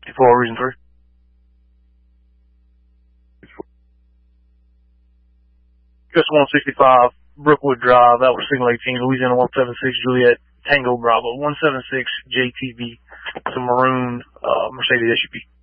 54, reason 3. Just 165, Brookwood Drive, that was signal 18, Louisiana 176, Juliet, Tango Bravo, 176 JTV. It's a maroon Mercedes SUV.